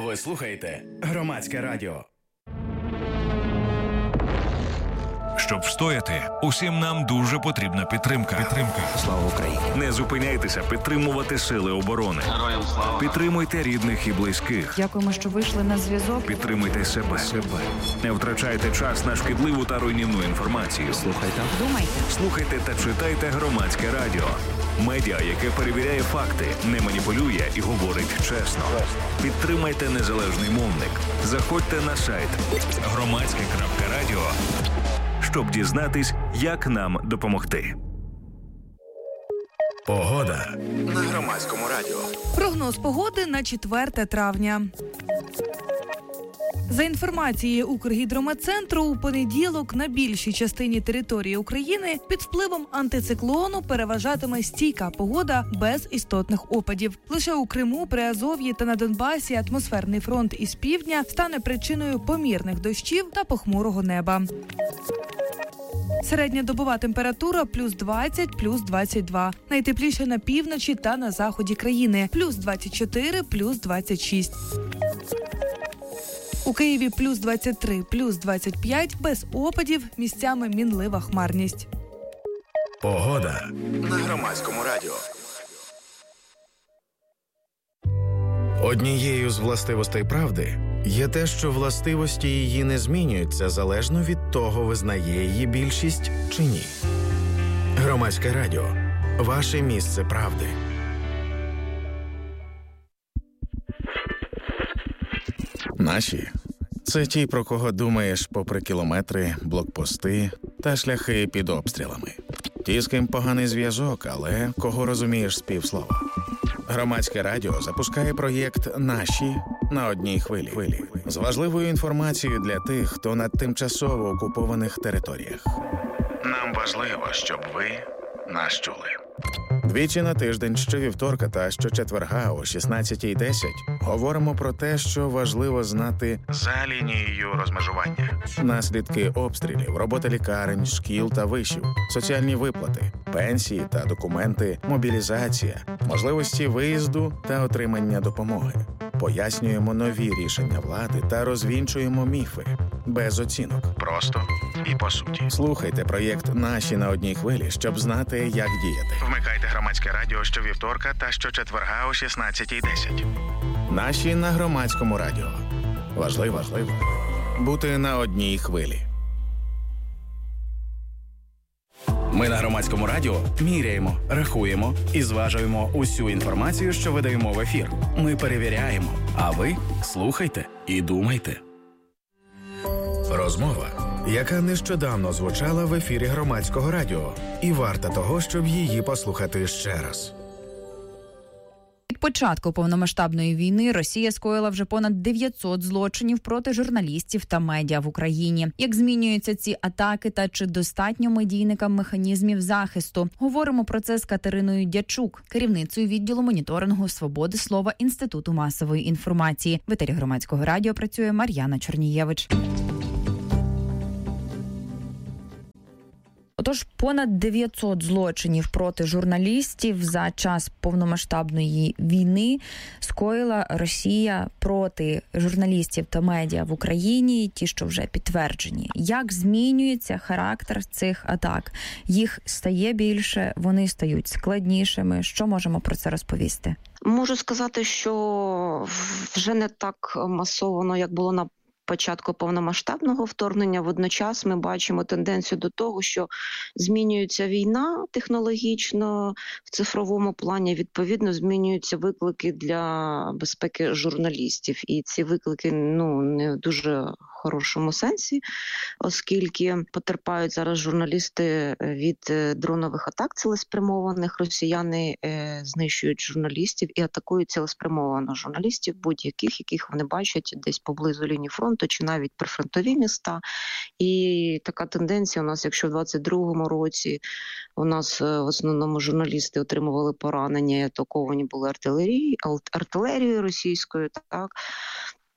Ви слухаєте Громадське радіо. Щоб встояти, усім нам дуже потрібна підтримка. Слава Україні! Не зупиняйтеся підтримувати сили оборони. Героям слава! Підтримуйте рідних і близьких. Дякуємо, що вийшли на зв'язок. Підтримуйте себе. Не втрачайте час на шкідливу та руйнівну інформацію. Слухайте та читайте Громадське радіо. Медіа, яке перевіряє факти, не маніпулює і говорить чесно. Підтримайте незалежний мовник. Заходьте на сайт громадське.радіо, щоб дізнатись, як нам допомогти. Погода на Громадському радіо. Прогноз погоди на 4 травня. За інформацією Укргідрометцентру, у понеділок на більшій частині території України під впливом антициклону переважатиме стійка погода без істотних опадів. Лише у Криму, Приазов'ї та на Донбасі атмосферний фронт із півдня стане причиною помірних дощів та похмурого неба. Середньодобова температура плюс 20, плюс 22. Найтепліше на півночі та на заході країни. Плюс 24, плюс 26. У Києві плюс 23, плюс 25, без опадів, місцями мінлива хмарність. Погода на Громадському радіо. Однією з властивостей правди є те, що властивості її не змінюються залежно від того, визнає її більшість чи ні. Громадське радіо. Ваше місце правди. Наші – це ті, про кого думаєш попри кілометри, блокпости та шляхи під обстрілами. Ті, з ким поганий зв'язок, але кого розумієш з півслова. Громадське радіо запускає проєкт «Наші» на одній хвилі. З важливою інформацією для тих, хто на тимчасово окупованих територіях. Нам важливо, щоб ви нас чули. Двічі на тиждень, щовівторка та щочетверга о 16:10 говоримо про те, що важливо знати за лінією розмежування. Наслідки обстрілів, робота лікарень, шкіл та вишів, соціальні виплати, пенсії та документи, мобілізація, можливості виїзду та отримання допомоги. Пояснюємо нові рішення влади та розвінчуємо міфи. Без оцінок. Просто і по суті. Слухайте проєкт «Наші» на одній хвилі, щоб знати, як діяти. Вмикайте Громадське радіо щовівторка та щочетверга о 16:10. «Наші» на Громадському радіо. Важливо бути на одній хвилі. Ми на Громадському радіо міряємо, рахуємо і зважуємо усю інформацію, що видаємо в ефір. Ми перевіряємо, а ви слухайте і думайте. Розмова, яка нещодавно звучала в ефірі Громадського радіо, і варта того, щоб її послухати ще раз. Від початку повномасштабної війни Росія скоїла вже понад 900 злочинів проти журналістів та медіа в Україні. Як змінюються ці атаки та чи достатньо медійникам механізмів захисту? Говоримо про це з Катериною Дячук, керівницею відділу моніторингу свободи слова Інституту масової інформації. В етері Громадського радіо працює Мар'яна Чорнієвич. Отож, понад 900 злочинів проти журналістів за час повномасштабної війни скоїла Росія проти журналістів та медіа в Україні, ті, що вже підтверджені. Як змінюється характер цих атак? Їх стає більше, вони стають складнішими. Що можемо про це розповісти? Можу сказати, що вже не так масово, як було на початку повномасштабного вторгнення. Водночас ми бачимо тенденцію до того, що змінюється війна технологічно, в цифровому плані, відповідно, змінюються виклики для безпеки журналістів. І ці виклики, не в дуже хорошому сенсі, оскільки потерпають зараз журналісти від дронових атак цілеспрямованих. Росіяни знищують журналістів і атакують цілеспрямовано журналістів будь-яких, яких вони бачать десь поблизу лінії фронту чи навіть прифронтові міста. І така тенденція у нас, якщо в 22-му році у нас в основному журналісти отримували поранення і атаковані були артилерією російською, так,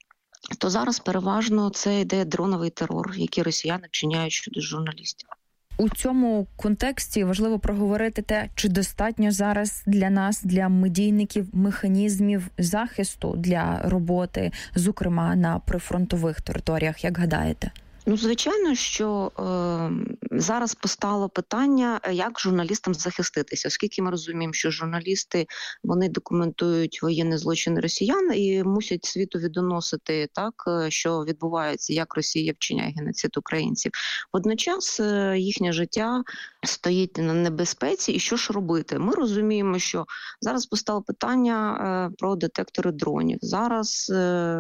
то зараз переважно це йде дроновий терор, який росіяни вчиняють щодо журналістів. У цьому контексті важливо проговорити те, чи достатньо зараз для нас, для медійників, механізмів захисту для роботи, зокрема на прифронтових територіях, як гадаєте? Ну, звичайно, що зараз постало питання, як журналістам захиститися, оскільки ми розуміємо, що журналісти, вони документують воєнні злочини росіян і мусять світові доносити так, що відбувається, як Росія вчиняє геноцид українців. Водночас їхнє життя стоїть на небезпеці, і що ж робити? Ми розуміємо, що зараз постало питання про детектори дронів. Зараз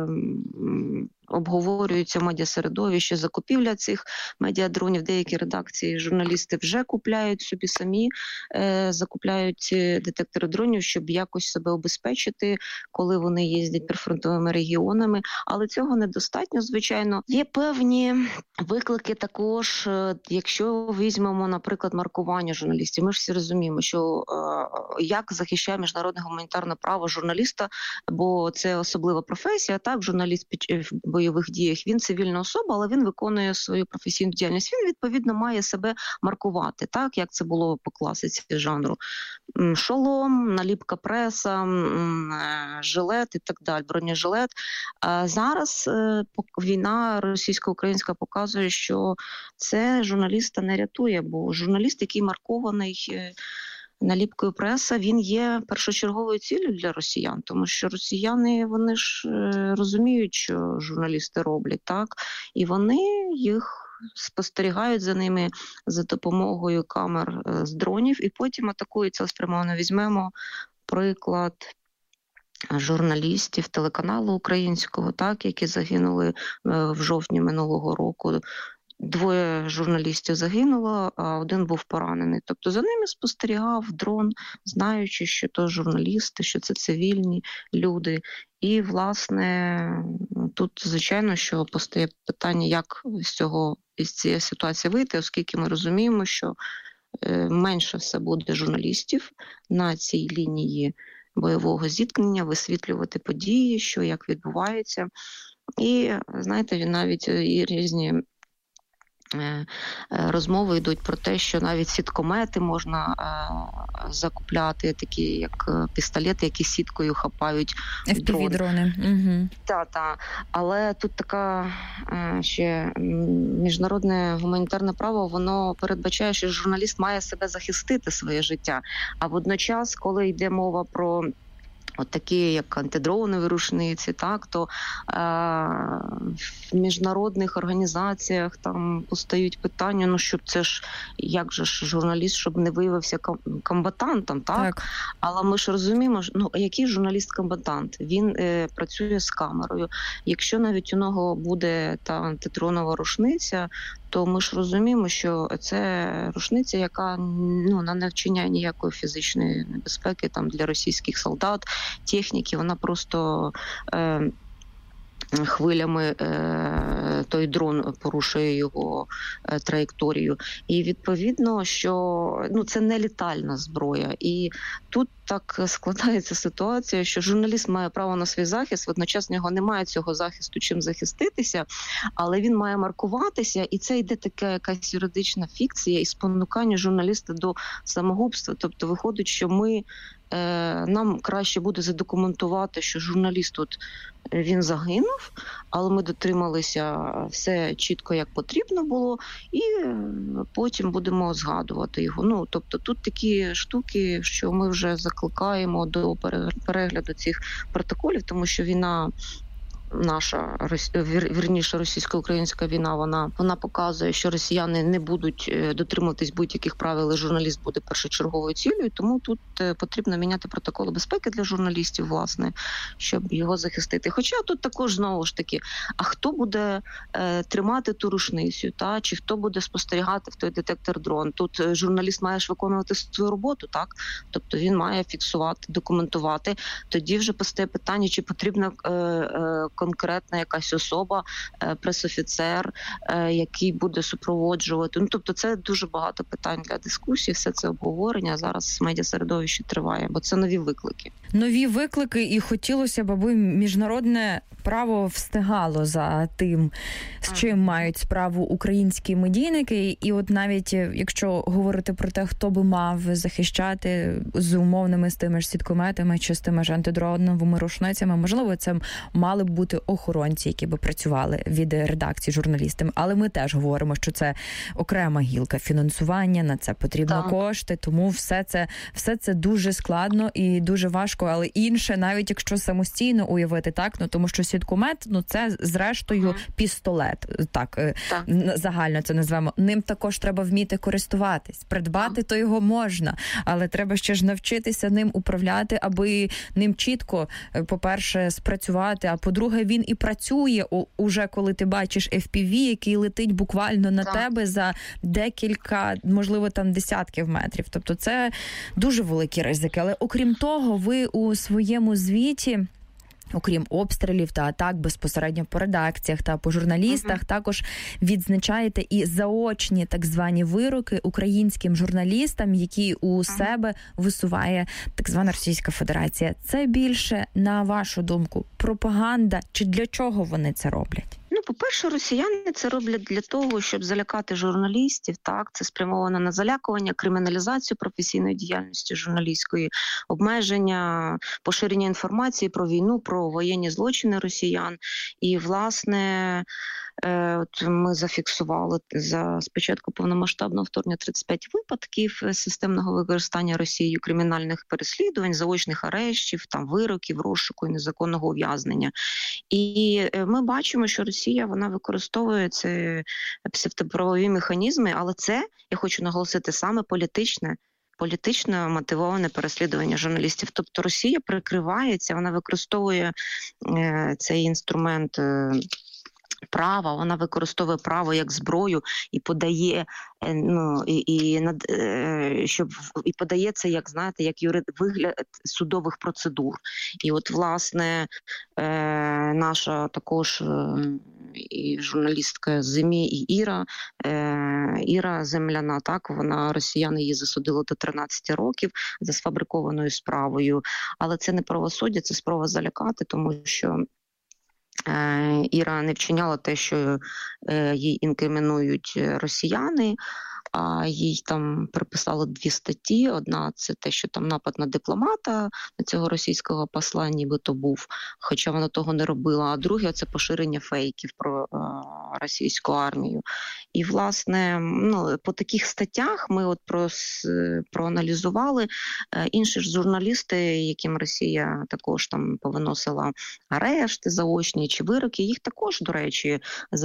обговорюється в медіасередовищі закупівля цих медіадронів. Деякі редакції, журналісти вже купляють собі самі, закупляють детектори дронів, щоб якось себе обезпечити, коли вони їздять прифронтовими регіонами. Але цього недостатньо, звичайно. Є певні виклики також, якщо візьмемо, наприклад, маркування журналістів. Ми ж всі розуміємо, що як захищає міжнародне гуманітарне право журналіста, бо це особлива професія, так, журналіст в бойових діях, він цивільна особа, але він виконує свою професійну діяльність. Він, відповідно, має себе маркувати, так, як це було по класиці жанру. Шолом, наліпка преса, жилет і так далі, бронежилет. А зараз війна російсько-українська показує, що це журналіста не рятує, бо журналіст, який маркований наліпкою преса, він є першочерговою ціллю для росіян, тому що росіяни, вони ж розуміють, що журналісти роблять, так, і вони їх спостерігають за ними за допомогою камер з дронів, і потім атакують цілеспрямовано. Візьмемо приклад журналістів телеканалу українського, так, які загинули в жовтні минулого року. 2 журналістів загинуло, а 1 був поранений. Тобто за ними спостерігав дрон, знаючи, що то журналісти, що це цивільні люди. І, власне, тут, звичайно, що постає питання, як із цієї ситуації вийти, оскільки ми розуміємо, що менше все буде журналістів на цій лінії бойового зіткнення, висвітлювати події, що як відбувається. І, знаєте, навіть і різні розмови йдуть про те, що навіть сіткомети можна закупляти, такі як пістолети, які сіткою хапають FPV-дрони. Угу. Так. Але тут така ще міжнародне гуманітарне право, воно передбачає, що журналіст має себе захистити, своє життя. А водночас, коли йде мова про такі, як антидронові рушниці, так, то в міжнародних організаціях там постають питання, ну, щоб це ж, як же ж журналіст, щоб не виявився комбатантом, так? Але ми ж розуміємо, ну, який журналіст-комбатант? Він працює з камерою. Якщо навіть у нього буде та антидронова рушниця, то ми ж розуміємо, що це рушниця, яка не вчиняє ніякої фізичної небезпеки там для російських солдат, техніки, вона просто хвилями той дрон порушує його траєкторію. І відповідно, що це не літальна зброя. І тут так складається ситуація, що журналіст має право на свій захист, водночас в нього немає цього захисту, чим захиститися, але він має маркуватися, і це йде така якась юридична фікція і спонукання журналіста до самогубства. Тобто виходить, що нам краще буде задокументувати, що журналіст тут він загинув, але ми дотрималися все чітко, як потрібно було, і потім будемо згадувати його. Тобто тут такі штуки, що ми вже закликаємо до перегляду цих протоколів, тому що війна наша, вірніше, російсько-українська війна, вона показує, що росіяни не будуть дотримуватись будь-яких правил, і журналіст буде першочерговою цілею, тому тут потрібно міняти протоколи безпеки для журналістів, власне, щоб його захистити. Хоча тут також, знову ж таки, а хто буде тримати ту рушницю, чи хто буде спостерігати в той детектор-дрон? Тут журналіст має ж виконувати свою роботу, так? Тобто він має фіксувати, документувати. Тоді вже постає питання, чи потрібно конкретна якась особа, пресофіцер, який буде супроводжувати. Ну, тобто це дуже багато питань для дискусії, все це обговорення зараз в медіасередовищі триває, бо це нові виклики. Нові виклики, і хотілося б, аби міжнародне право встигало за тим, з чим мають справу українські медійники. І от навіть якщо говорити про те, хто би мав захищати з умовними, з тими ж сіткометами чи з тими ж антидроновими рушницями, можливо, це мали б бути охоронці, які би працювали від редакції журналістами. Але ми теж говоримо, що це окрема гілка фінансування, на це потрібно кошти, тому все це дуже складно і дуже важко, але інше, навіть якщо самостійно уявити, так, ну тому що сіткомет, ну це зрештою пістолет, так. Загально це назвемо. Ним також треба вміти користуватись. Придбати то його можна, але треба ще ж навчитися ним управляти, аби ним чітко, по-перше, спрацювати, а по-друге, він і працює уже, коли ти бачиш FPV, який летить буквально на тебе за декілька, можливо, там десятків метрів. Тобто це дуже великі ризики. Але окрім того, ви у своєму звіті, окрім обстрілів та атак безпосередньо по редакціях та по журналістах, також відзначаєте і заочні так звані вироки українським журналістам, які у себе висуває так звана Російська Федерація. Це більше, на вашу думку, пропаганда, чи для чого вони це роблять? Ну, по-перше, росіяни це роблять для того, щоб залякати журналістів. Так, це спрямовано на залякування, криміналізацію професійної діяльності журналістської, обмеження, поширення інформації про війну, про воєнні злочини росіян. І, власне, от ми зафіксували з початку повномасштабного вторгнення 35 випадків системного використання Росією кримінальних переслідувань, заочних арештів, там вироків, розшуку і незаконного ув'язнення. І ми бачимо, що Росія, вона використовує ці псевдоправові механізми, але це, я хочу наголосити, саме політично мотивоване переслідування журналістів. Тобто Росія прикривається, вона використовує цей інструмент права, вона використовує право як зброю і подає, і подає це, як, знаєте, як вигляд судових процедур. І от, власне, наша також і журналістка ЗМІ, і Іра Земляна, так, росіяни її засудили до 13 років за сфабрикованою справою. Але це не правосуддя, це спроба залякати, тому що Іра не вчиняла те, що їй інкримінують росіяни, а їй там приписали 2 статті. Одна – це те, що там напад на дипломата, на цього російського посла нібито був, хоча вона того не робила. А друге – це поширення фейків про російську армію. І, власне, по таких статтях ми от проаналізували. Інші ж журналісти, яким Росія також там повиносила арешти заочні чи вироки, їх також, до речі,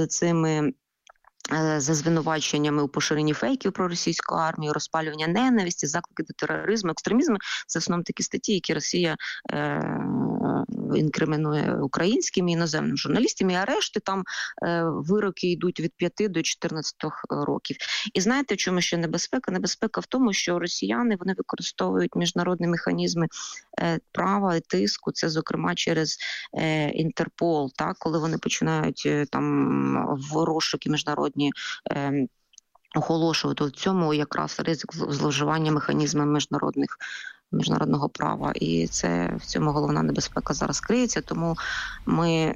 за звинуваченнями у поширенні фейків про російську армію, розпалювання ненависті, заклики до тероризму, екстремізму. Це в основному такі статті, які Росія інкримінує українським і іноземним журналістам. І арешти там вироки йдуть від 5 до 14 років. І знаєте, в чому ще небезпека? Небезпека в тому, що росіяни, вони використовують міжнародні механізми права і тиску, це, зокрема, через Інтерпол, так, коли вони починають там в розшуки міжнародні оголошувати. В цьому якраз ризик зловживання механізмами міжнародного права. І в цьому головна небезпека зараз криється, тому ми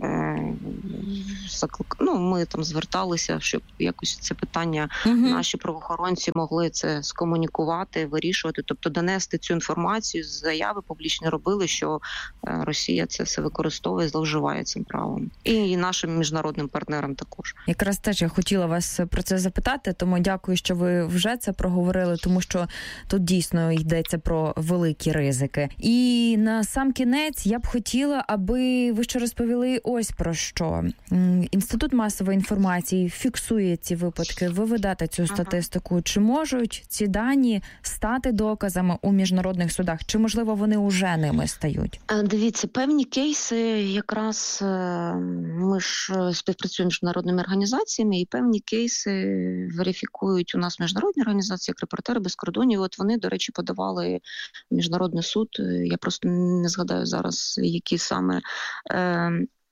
там зверталися, щоб якось це питання наші правоохоронці могли це скомунікувати, вирішувати, тобто донести цю інформацію, заяви публічні робили, що Росія це все використовує, зловживає цим правом. І нашим міжнародним партнерам також. Якраз теж я хотіла вас про це запитати, тому дякую, що ви вже це проговорили, тому що тут дійсно йдеться про великі ризики. І на сам кінець я б хотіла, аби ви ще розповіли ось про що. Інститут масової інформації фіксує ці випадки, ви ведете цю статистику. Чи можуть ці дані стати доказами у міжнародних судах? Чи, можливо, вони вже ними стають? Дивіться, певні кейси, якраз ми ж співпрацюємо з міжнародними організаціями, і певні кейси верифікують у нас міжнародні організації, як Репортери без кордонів. От вони, до речі, подавали Міжнародний суд, я просто не згадаю зараз, які саме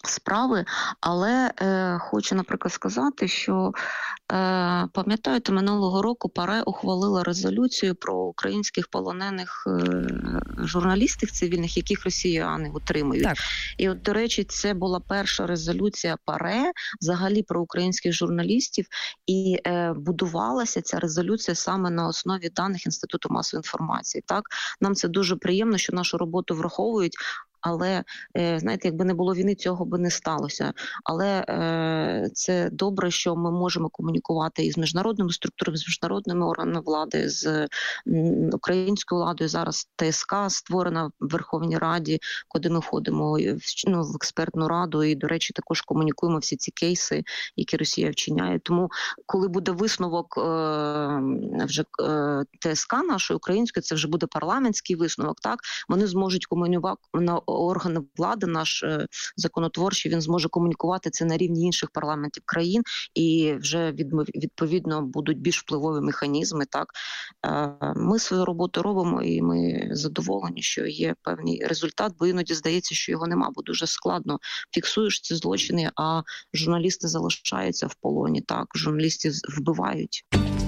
справи, але хочу, наприклад, сказати, що пам'ятаєте, минулого року ПАРЕ ухвалила резолюцію про українських полонених журналістів цивільних, яких росіяни утримують. Так. І от, до речі, це була перша резолюція ПАРЕ взагалі про українських журналістів, і будувалася ця резолюція саме на основі даних Інституту масової інформації. Так, нам це дуже приємно, що нашу роботу враховують. Але, знаєте, якби не було війни, цього би не сталося. Але це добре, що ми можемо комунікувати із міжнародними структурами, з міжнародними органами влади, з українською владою. Зараз ТСК створена в Верховній Раді, куди ми входимо в експертну раду і, до речі, також комунікуємо всі ці кейси, які Росія вчиняє. Тому, коли буде висновок вже ТСК нашої української, це вже буде парламентський висновок, так? Вони зможуть комунікувати на органи влади, наш законотворчий, він зможе комунікувати це на рівні інших парламентів країн, і вже відповідно будуть більш впливові механізми. Так, ми свою роботу робимо, і ми задоволені, що є певний результат, бо іноді здається, що його нема, бо дуже складно фіксуєш ці злочини, а журналісти залишаються в полоні. Так, журналістів вбивають.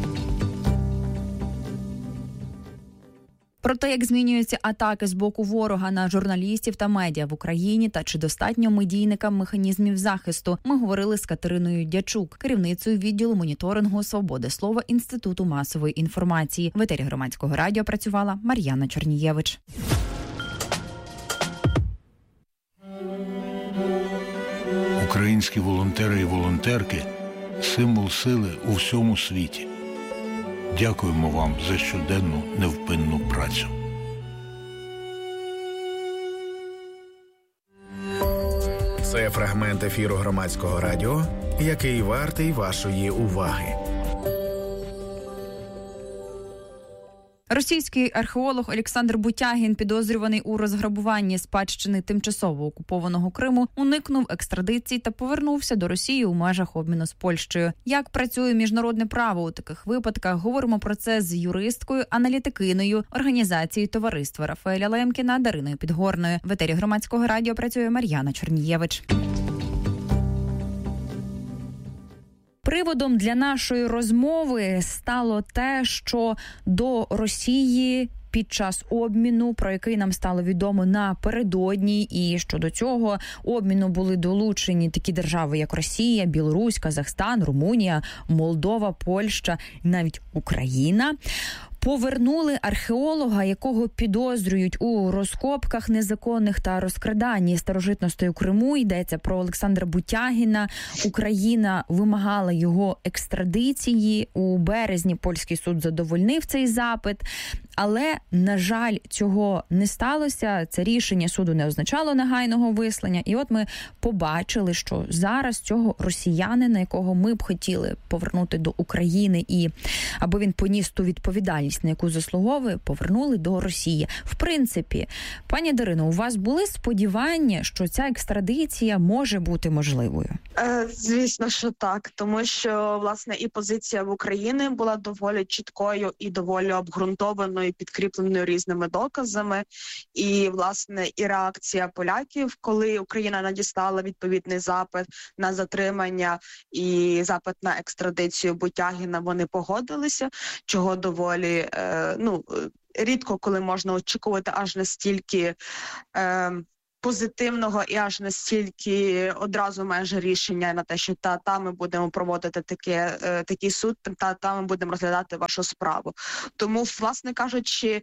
Про те, як змінюються атаки з боку ворога на журналістів та медіа в Україні та чи достатньо медійникам механізмів захисту, ми говорили з Катериною Дячук, керівницею відділу моніторингу свободи слова Інституту масової інформації. В етері Громадського радіо працювала Мар'яна Чорнієвич. Українські волонтери і волонтерки – символ сили у всьому світі. Дякуємо вам за щоденну невпинну працю. Це фрагмент ефіру Громадського радіо, який вартий вашої уваги. Російський археолог Олександр Бутягін, підозрюваний у розграбуванні спадщини тимчасово окупованого Криму, уникнув екстрадиції та повернувся до Росії у межах обміну з Польщею. Як працює міжнародне право у таких випадках? Говоримо про це з юристкою, аналітикиною організації товариства Рафаеля Лемкіна Дариною Підгорною. В етері Громадського радіо працює Мар'яна Чорнієвич. Приводом для нашої розмови стало те, що до Росії під час обміну, про який нам стало відомо напередодні, і що до цього обміну були долучені такі держави, як Росія, Білорусь, Казахстан, Румунія, Молдова, Польща, навіть Україна, повернули археолога, якого підозрюють у розкопках незаконних та розкраданні старожитностей у Криму. Йдеться про Олександра Бутягіна. Україна вимагала його екстрадиції. У березні польський суд задовольнив цей запит. Але, на жаль, цього не сталося. Це рішення суду не означало негайного вислання. І от ми побачили, що зараз цього росіянина, якого ми б хотіли повернути до України, і аби він поніс ту відповідальність, на яку заслуговує, повернули до Росії. В принципі, пані Дарино, у вас були сподівання, що ця екстрадиція може бути можливою? Звісно, що так. Тому що, власне, і позиція в Україні була доволі чіткою і доволі обґрунтованою, підкріпленою різними доказами. І, власне, і реакція поляків, коли Україна надіслала відповідний запит на затримання і запит на екстрадицію Бутягіна, вони погодилися, чого доволі рідко коли можна очікувати аж настільки позитивного і аж настільки одразу майже рішення на те, що ми будемо проводити такий суд, ми будемо розглядати вашу справу. Тому, власне кажучи,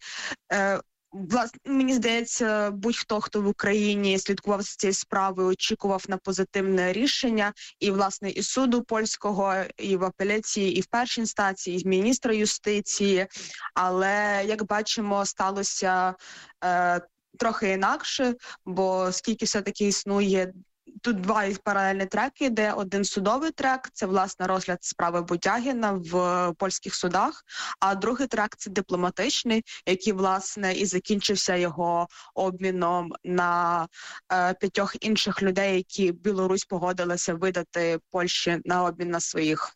мені здається, будь-хто, хто в Україні слідкував за цією справою, очікував на позитивне рішення, і, власне, і суду польського, і в апеляції, і в першій інстанції, і міністра юстиції. Але, як бачимо, сталося трохи інакше, бо скільки все-таки існує. Тут два паралельні треки, де один судовий трек – це, власне, розгляд справи Бутягіна в польських судах, а другий трек – це дипломатичний, який, власне, і закінчився його обміном на 5 інших людей, які Білорусь погодилася видати Польщі на обмін на своїх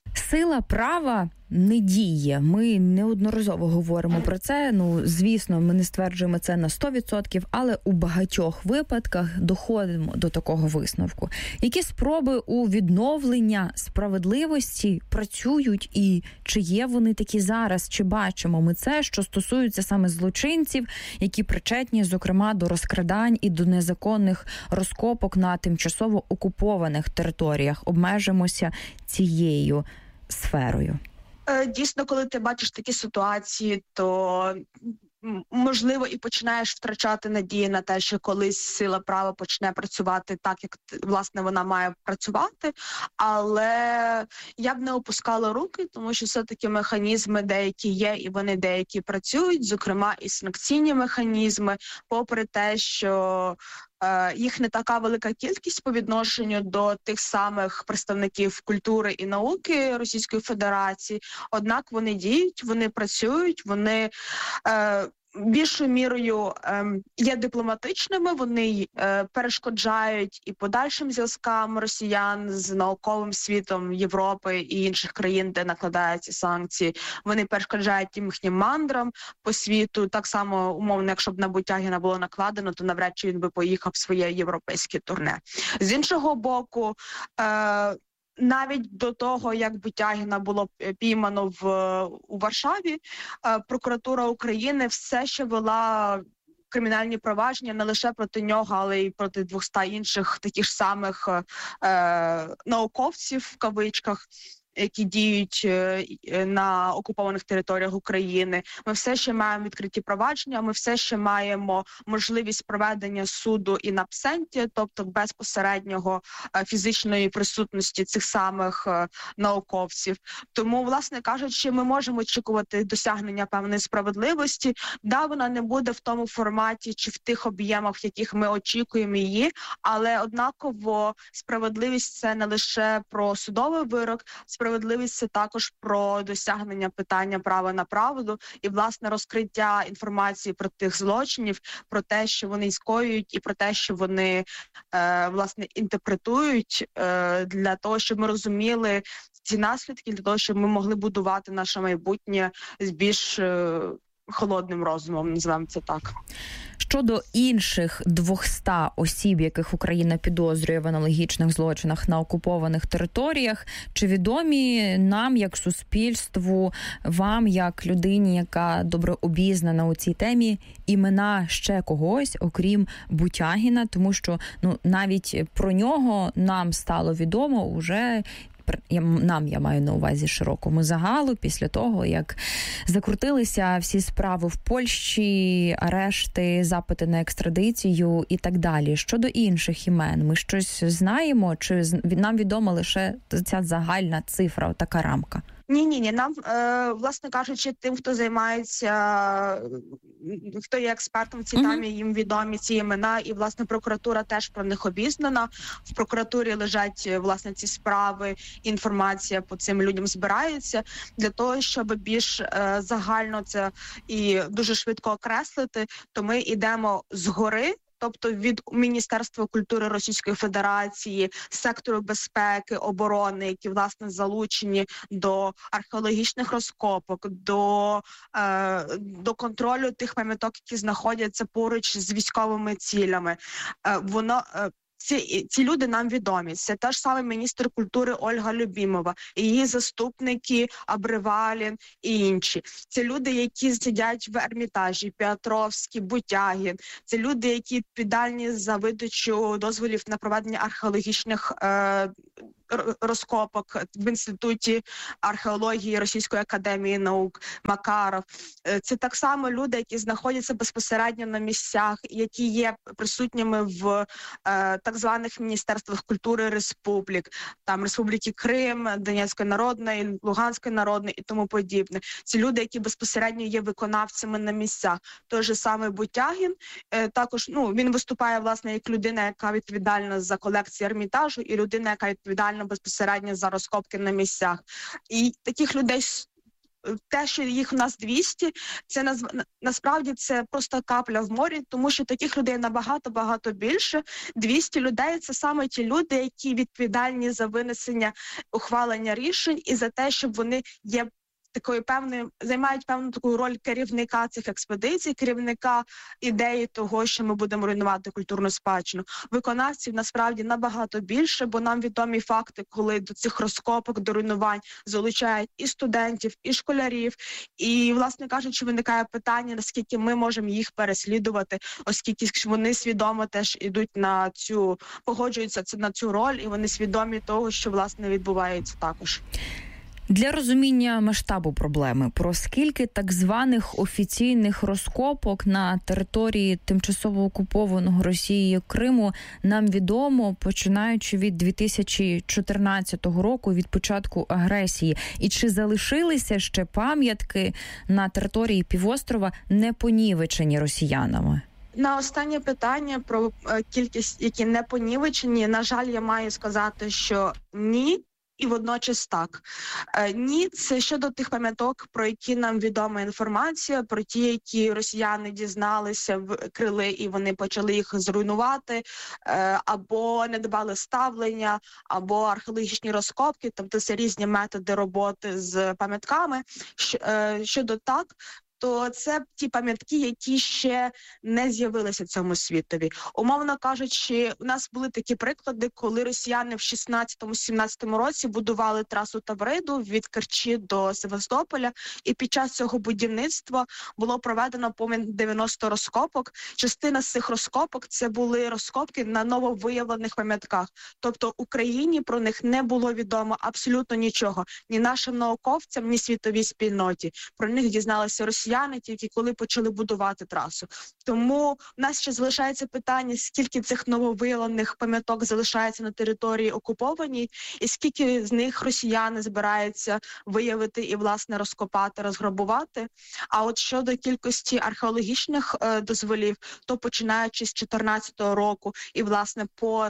Сила права не діє. Ми неодноразово говоримо про це. Звісно, ми не стверджуємо це на 100%, але у багатьох випадках доходимо до такого висновку. Які спроби у відновлення справедливості працюють і чи є вони такі зараз? Чи бачимо ми це, що стосується саме злочинців, які причетні, зокрема, до розкрадань і до незаконних розкопок на тимчасово окупованих територіях? Обмежимося цією сферою. Дійсно, коли ти бачиш такі ситуації, то можливо і починаєш втрачати надії на те, що колись сила права почне працювати так, як власне вона має працювати, але я б не опускала руки, тому що все-таки механізми деякі є, і вони деякі працюють, зокрема і санкційні механізми, попри те, що їх не така велика кількість по відношенню до тих самих представників культури і науки Російської Федерації, однак вони діють, вони працюють, вони більшою мірою є дипломатичними, вони перешкоджають і подальшим зв'язкам росіян з науковим світом Європи і інших країн, де накладаються санкції. Вони перешкоджають їхнім мандрам по світу. Так само, умовно, якщо б на Бутягіна було накладено, то навряд чи він би поїхав в своє європейське турне. З іншого боку, навіть до того, як Бутягіна було піймано у Варшаві, прокуратура України все ще вела кримінальні провадження не лише проти нього, але й проти 200 інших таких ж самих науковців, в кавичках, які діють на окупованих територіях України. Ми все ще маємо відкриті провадження, ми все ще маємо можливість проведення суду і абсенті, тобто безпосереднього фізичної присутності цих самих науковців. Тому, власне кажучи, ми можемо очікувати досягнення певної справедливості. Да, вона не буде в тому форматі чи в тих об'ємах, в яких ми очікуємо її, але однаково справедливість – це не лише про судовий вирок, справедливість – це також про досягнення питання права на правду і, власне, розкриття інформації про тих злочинів, про те, що вони скоюють, і про те, що вони, власне, інтерпретують, для того, щоб ми розуміли ці наслідки, для того, щоб ми могли будувати наше майбутнє з більш холодним розумом, називаємо це так. Щодо інших 200 осіб, яких Україна підозрює в аналогічних злочинах на окупованих територіях, чи відомі нам, як суспільству, вам, як людині, яка добре обізнана у цій темі, імена ще когось, окрім Бутягіна? Тому що навіть про нього нам стало відомо уже, я маю на увазі широкому загалу, після того, як закрутилися всі справи в Польщі, арешти, запити на екстрадицію і так далі. Щодо інших імен, ми щось знаємо, чи нам відома лише ця загальна цифра, така рамка? Ні. Нам, власне кажучи, тим, хто займається, хто є експертом в цій темі, їм відомі ці імена, і, власне, прокуратура теж про них обізнана. В прокуратурі лежать, власне, ці справи, інформація по цим людям збирається. Для того, щоб більш загально це і дуже швидко окреслити, то ми йдемо згори, тобто від Міністерства культури Російської Федерації, сектору безпеки, оборони, які, власне, залучені до археологічних розкопок, до контролю тих пам'яток, які знаходяться поруч з військовими цілями. Ці люди нам відомі. Це та ж саме міністр культури Ольга Любімова, її заступники Абривалін і інші. Це люди, які сидять в Ермітажі, Петровський, Бутягін. Це люди, які відповідальні за видачу дозволів на проведення археологічних розкопок в Інституті археології Російської академії наук, Макаров. Це так само люди, які знаходяться безпосередньо на місцях, які є присутніми в так званих міністерствах культури республік, там Республіки Крим, Донецької Народної, Луганської Народної і тому подібне. Це люди, які безпосередньо є виконавцями на місцях. Той же самий Бутягін, також, він виступає, власне, як людина, яка відповідальна за колекцію Ермітажу, і людина, яка відповідальна безпосередньо за розкопки на місцях. І таких людей те, що їх у нас 200, це насправді це просто капля в морі, тому що таких людей набагато більше. 200 людей – це саме ті люди, які відповідальні за винесення, ухвалення рішень і за те, щоб вони є такою певною, займають певну таку роль керівника цих експедицій, керівника ідеї того, що ми будемо руйнувати культурну спадщину. Виконавців насправді набагато більше, бо нам відомі факти, коли до цих розкопок, до руйнувань залучають і студентів, і школярів. І, власне кажучи, виникає питання, наскільки ми можемо їх переслідувати, оскільки вони свідомо теж ідуть на цю, погоджуються на цю роль, і вони свідомі того, що, власне, відбувається також. Для розуміння масштабу проблеми, про скільки так званих офіційних розкопок на території тимчасово окупованого Росією Криму нам відомо, починаючи від 2014 року, від початку агресії. І чи залишилися ще пам'ятки на території півострова не понівечені росіянами? На останнє питання про кількість, які не понівечені, на жаль, я маю сказати, що ні. І водночас так. Ні, це щодо тих пам'яток, про які нам відома інформація, про ті, які росіяни дізналися, викрили і вони почали їх зруйнувати, або не дбали ставлення, або археологічні розкопки, тобто це різні методи роботи з пам'ятками. Щодо так, то це ті пам'ятки, які ще не з'явилися цьому світові. Умовно кажучи, у нас були такі приклади, коли росіяни в 16-17 році будували трасу Тавриду від Керчі до Севастополя, і під час цього будівництва було проведено понад 90 розкопок. Частина з цих розкопок – це були розкопки на нововиявлених пам'ятках. Тобто Україні про них не було відомо абсолютно нічого. Ні нашим науковцям, ні світовій спільноті. Про них дізналися росіяни тільки коли почали будувати трасу. Тому в нас ще залишається питання, скільки цих нововиявлених пам'яток залишається на території окупованій, і скільки з них росіяни збираються виявити і, власне, розкопати, розграбувати. А от щодо кількості археологічних дозволів, то починаючи з 2014 року і, власне, по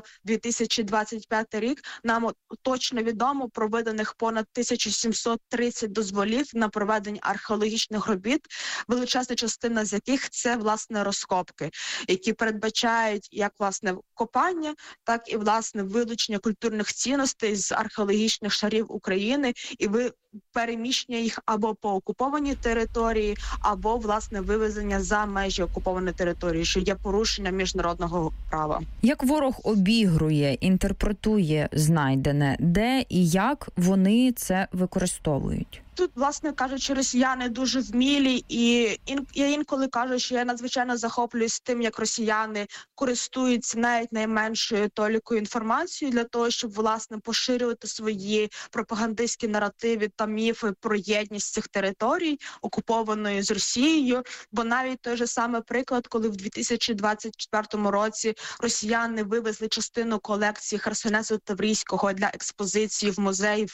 2025 рік, нам точно відомо про виданих понад 1730 дозволів на проведення археологічних робіт, величезна частина з яких це, власне, розкопки, які передбачають як, власне, копання, так і, власне, вилучення культурних цінностей з археологічних шарів України і переміщення їх або по окупованій території, або, власне, вивезення за межі окупованої території, що є порушенням міжнародного права. Як ворог обігрує, інтерпретує знайдене, де і як вони це використовують? Тут, власне кажучи, росіяни дуже вмілі, і я інколи кажу, що я надзвичайно захоплююсь тим, як росіяни користуються навіть найменшою толікою інформацією для того, щоб, власне, поширювати свої пропагандистські наративи та міфи про єдність цих територій, окупованої з Росією. Бо навіть той же самий приклад, коли в 2024 році росіяни вивезли частину колекції Херсонесу Таврійського для експозиції в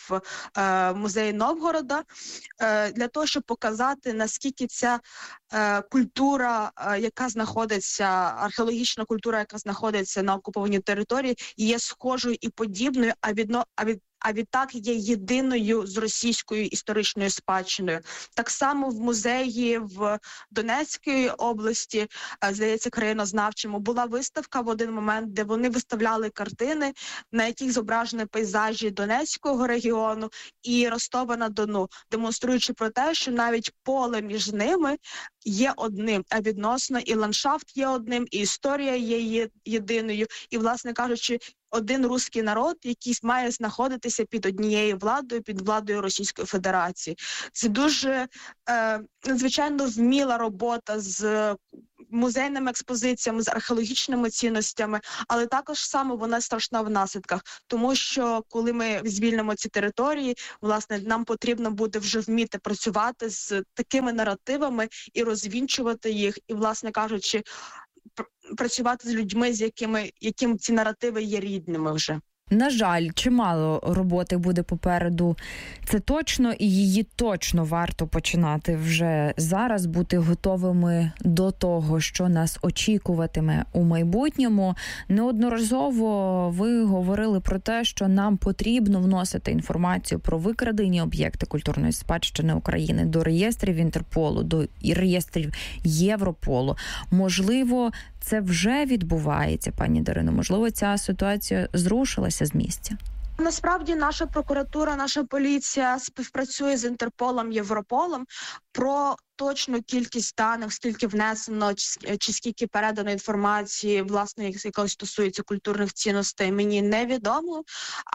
музеї Новгорода, для того, щоб показати, наскільки ця культура, яка знаходиться, археологічна культура, яка знаходиться на окупованій території, є схожою і подібною, а відтак є єдиною з російською історичною спадщиною. Так само в музеї в Донецькій області, здається, краєнознавчому, була виставка в один момент, де вони виставляли картини, на яких зображені пейзажі Донецького регіону і Ростова-на-Дону, демонструючи про те, що навіть поле між ними є одним, а відносно і ландшафт є одним, і історія є єдиною, і, власне кажучи, один руський народ, який має знаходитися під однією владою, під владою Російської Федерації. Це дуже надзвичайно вміла робота з музейними експозиціями, з археологічними цінностями, але також саме вона страшна в наслідках, тому що коли ми звільнимо ці території, власне, нам потрібно буде вже вміти працювати з такими наративами і розвінчувати їх, і, власне кажучи, працювати з людьми, яким ці наративи є рідними вже. На жаль, чимало роботи буде попереду. Це точно, і її точно варто починати вже зараз, бути готовими до того, що нас очікуватиме у майбутньому. Неодноразово ви говорили про те, що нам потрібно вносити інформацію про викрадені об'єкти культурної спадщини України до реєстрів Інтерполу, до реєстрів Європолу. Можливо, це вже відбувається, пані Дарино? Можливо, ця ситуація зрушилася з місця? Насправді наша прокуратура, наша поліція співпрацює з Інтерполом, Європолом. Про точну кількість даних, скільки внесено, чи скільки передано інформації, власне, яка стосується культурних цінностей, мені невідомо.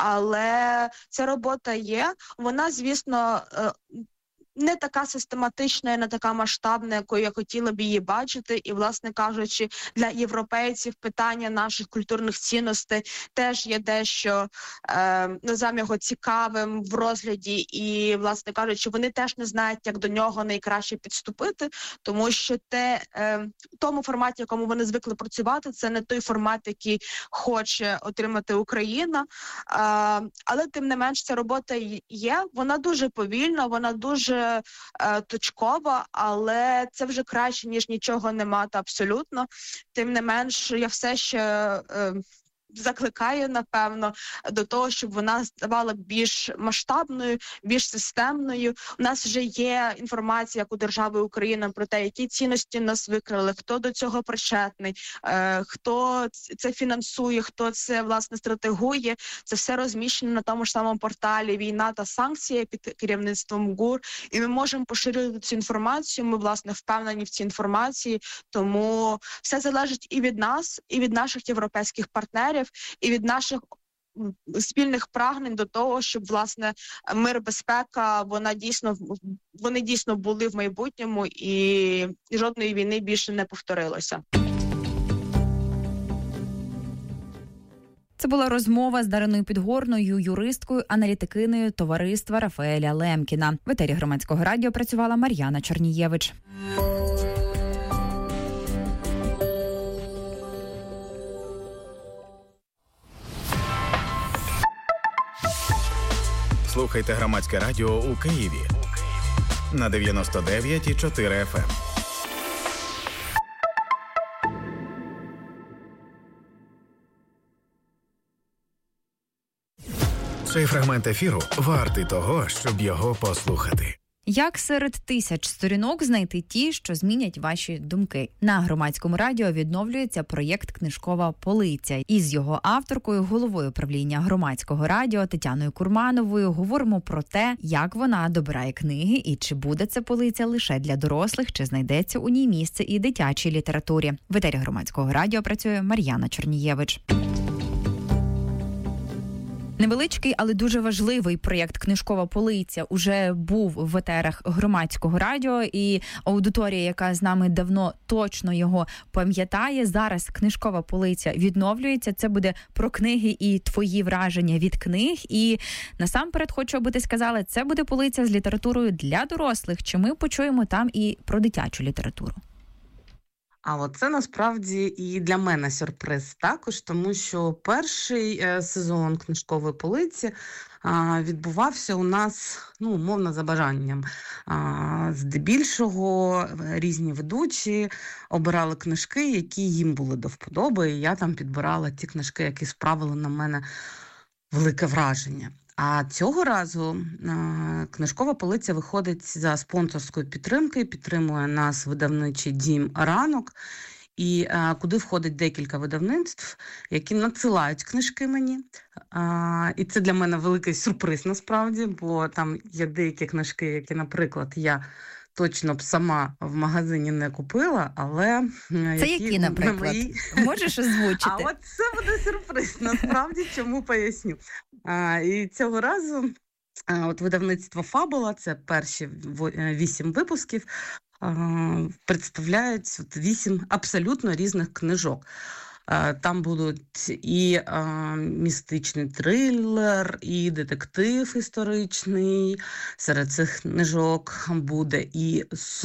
Але ця робота є. Вона, звісно, не така систематична, не така масштабна, якою я хотіла б її бачити. І, власне кажучи, для європейців питання наших культурних цінностей теж є дещо, називаємо його, цікавим в розгляді. І, власне кажучи, вони теж не знають, як до нього найкраще підступити, тому що в тому форматі, в якому вони звикли працювати, це не той формат, який хоче отримати Україна. Але, тим не менш, ця робота є. Вона дуже повільна, вона дуже точкова, але це вже краще, ніж нічого не мати абсолютно. Тим не менш, я все ще закликаю, напевно, до того, щоб вона ставала більш масштабною, більш системною. У нас вже є інформація, як у держави Україна, про те, які цінності нас викрали, хто до цього причетний, хто це фінансує, хто це, власне, стратегує. Це все розміщено на тому ж самому порталі «Війна та санкції» під керівництвом ГУР. І ми можемо поширювати цю інформацію, ми, власне, впевнені в цій інформації. Тому все залежить і від нас, і від наших європейських партнерів, і від спільних прагнень до того, щоб, власне, мир, безпека, вони дійсно були в майбутньому, і жодної війни більше не повторилося. Це була розмова з Дариною Підгорною, юристкою, аналітикиною товариства Рафаеля Лемкіна. В етері Громадського радіо працювала Мар'яна Чернієвич. Слухайте Громадське радіо у Києві на 99,4 FM. Цей фрагмент ефіру вартий того, щоб його послухати. Як серед тисяч сторінок знайти ті, що змінять ваші думки? На Громадському радіо відновлюється проєкт «Книжкова полиця». Із його авторкою, головою правління Громадського радіо Тетяною Курмановою говоримо про те, як вона добирає книги і чи буде це полиця лише для дорослих, чи знайдеться у ній місце і дитячій літературі. В етері Громадського радіо працює Мар'яна Чернієвич. Невеличкий, але дуже важливий проєкт «Книжкова полиця» уже був в етерах Громадського радіо, і аудиторія, яка з нами давно точно його пам'ятає, зараз «Книжкова полиця» відновлюється. Це буде про книги і твої враження від книг. І насамперед хочу, аби ти сказала, це буде полиця з літературою для дорослих, чи ми почуємо там і про дитячу літературу? А от це насправді і для мене сюрприз також, тому що перший сезон «Книжкової полиці» відбувався у нас, умовно, за бажанням. Здебільшого різні ведучі обирали книжки, які їм були до вподоби, і я там підбирала ті книжки, які справили на мене велике враження. А цього разу «Книжкова полиця» виходить за спонсорської підтримки, підтримує нас видавничий дім «Ранок», і куди входить декілька видавництв, які надсилають книжки мені. І це для мене великий сюрприз насправді, бо там є деякі книжки, які, наприклад, я точно б сама в магазині не купила, але... Це які, наприклад? Можеш озвучити? А от це буде сюрприз, насправді, чому поясню. І цього разу от видавництво «Фабула», це перші 8 випусків, представляють 8 абсолютно різних книжок. Там будуть і містичний трилер, і детектив історичний. Серед цих книжок буде і